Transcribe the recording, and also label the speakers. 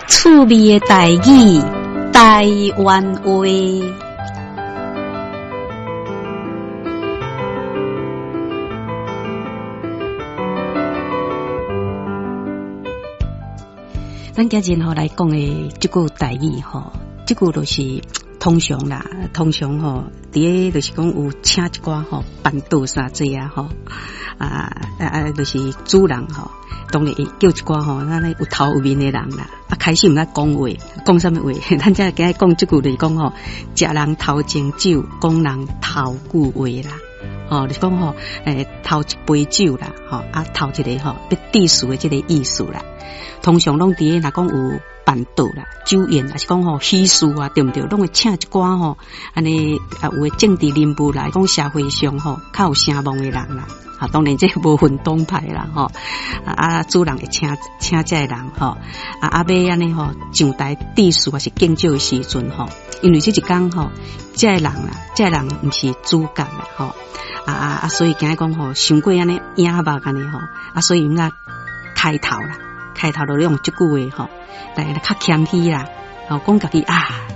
Speaker 1: 趣味的台语，台湾话。咱今日来讲的这句台语这句就是通常啦，通常伫就是讲有请一寡办桌啥子就是主人当然会叫一寡咱有头有面的人啦，开始毋知讲话，讲什么话，咱今日讲这句就是讲食人头前酒，讲人头句话啦，就是讲头一杯酒啦，头一个要致辞的这个意思啦。通常拢伫若讲有办桌啦、酒宴，还是讲喜事啊，对毋对？拢会请一寡安尼有诶政治人物来讲社会上较有声望的人啦。当然这无分党派啦主人会请这人要安尼上台致辞还是敬酒的时阵因为这一天这人毋是主角啦所以今日讲伤过安尼影目安尼所以应该开头就用这句话来较谦虚啦讲家己